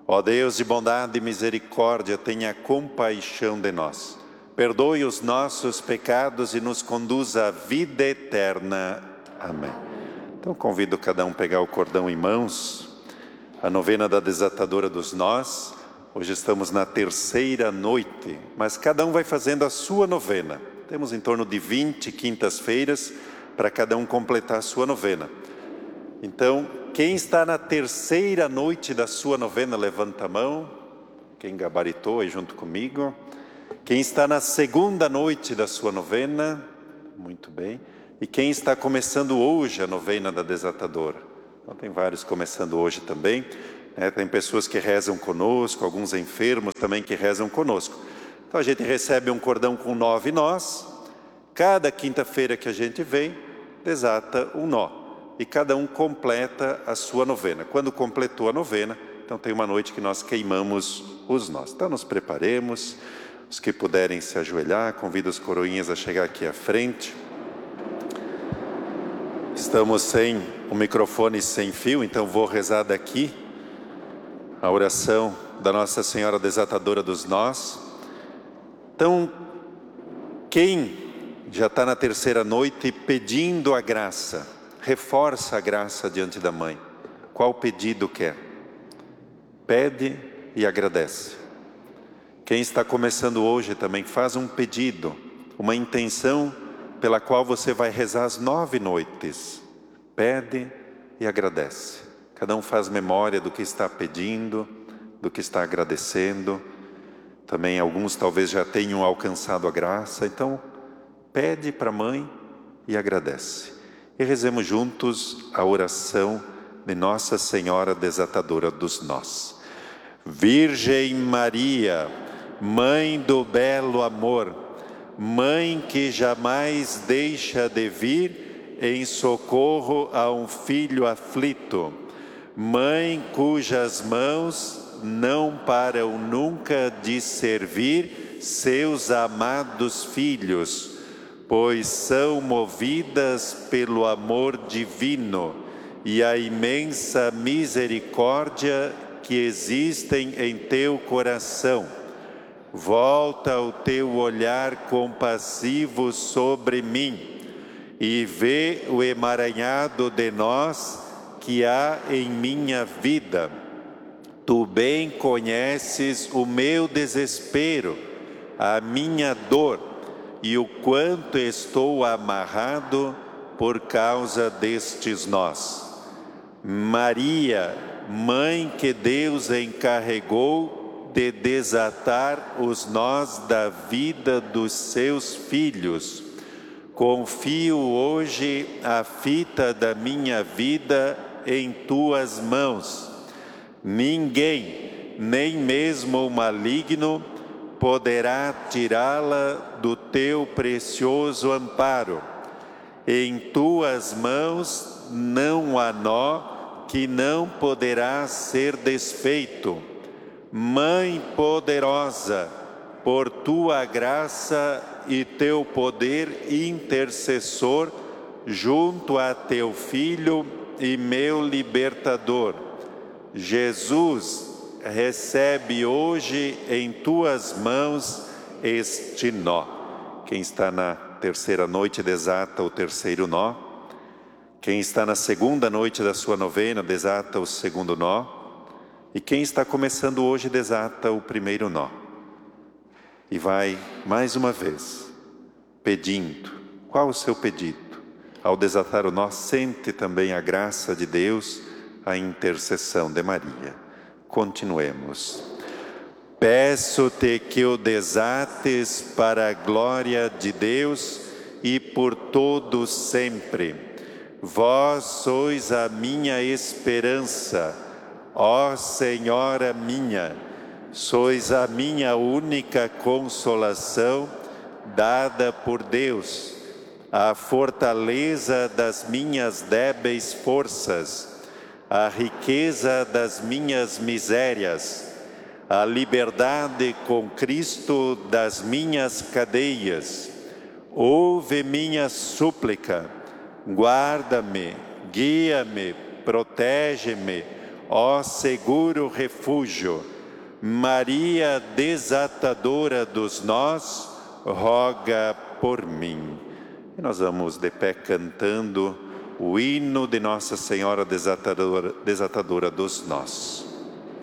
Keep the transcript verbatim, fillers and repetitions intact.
Ó Deus de bondade e misericórdia, tenha compaixão de nós. Perdoe os nossos pecados e nos conduza à vida eterna. Amém. Então convido cada um a pegar o cordão em mãos. A novena da desatadora dos nós. Hoje estamos na terceira noite, mas cada um vai fazendo a sua novena. Temos em torno de vinte quintas-feiras para cada um completar a sua novena. Então, quem está na terceira noite da sua novena, levanta a mão. Quem gabaritou aí junto comigo. Quem está na segunda noite da sua novena, muito bem. E quem está começando hoje a novena da desatadora. Então, tem vários começando hoje também. Né? Tem pessoas que rezam conosco, alguns enfermos também que rezam conosco. Então, a gente recebe um cordão com nove nós. Cada quinta-feira que a gente vem, desata um nó. E cada um completa a sua novena. Quando completou a novena, então tem uma noite que nós queimamos os nós. Então nos preparemos, os que puderem se ajoelhar, convido os coroinhas a chegar aqui à frente. Estamos sem o microfone sem fio, então vou rezar daqui a oração da Nossa Senhora Desatadora dos Nós. Então, quem já está na terceira noite pedindo a graça, reforça a graça diante da mãe. Qual pedido quer? Pede e agradece. Quem está começando hoje também faz um pedido, uma intenção pela qual você vai rezar as nove noites. Pede e agradece. Cada um faz memória do que está pedindo, do que está agradecendo. Também alguns talvez já tenham alcançado a graça. Então, pede para a mãe e agradece. E rezemos juntos a oração de Nossa Senhora Desatadora dos Nós. Virgem Maria, Mãe do belo amor, Mãe que jamais deixa de vir em socorro a um filho aflito, Mãe cujas mãos não param nunca de servir seus amados filhos, pois são movidas pelo amor divino e a imensa misericórdia que existem em teu coração. Volta o teu olhar compassivo sobre mim e vê o emaranhado de nós que há em minha vida. Tu bem conheces o meu desespero, a minha dor, e o quanto estou amarrado por causa destes nós. Maria, Mãe que Deus encarregou de desatar os nós da vida dos seus filhos, confio hoje a fita da minha vida em tuas mãos. Ninguém, nem mesmo o maligno, poderá tirá-la do teu precioso amparo. Em tuas mãos não há nó que não poderá ser desfeito. Mãe poderosa, por tua graça e teu poder intercessor, junto a teu Filho e meu libertador, Jesus, recebe hoje em tuas mãos este nó. Quem está na terceira noite desata o terceiro nó. Quem está na segunda noite da sua novena desata o segundo nó. E quem está começando hoje desata o primeiro nó. E vai mais uma vez pedindo. Qual o seu pedido? Ao desatar o nó, sente também a graça de Deus, a intercessão de Maria. Continuemos. Peço-te que o desates para a glória de Deus e por todos sempre. Vós sois a minha esperança, ó Senhora minha, sois a minha única consolação dada por Deus, a fortaleza das minhas débeis forças, a riqueza das minhas misérias, a liberdade com Cristo das minhas cadeias. Ouve minha súplica, guarda-me, guia-me, protege-me, ó seguro refúgio. Maria desatadora dos nós, roga por mim. E nós vamos de pé cantando o hino de Nossa Senhora desatadora, desatadora dos nós.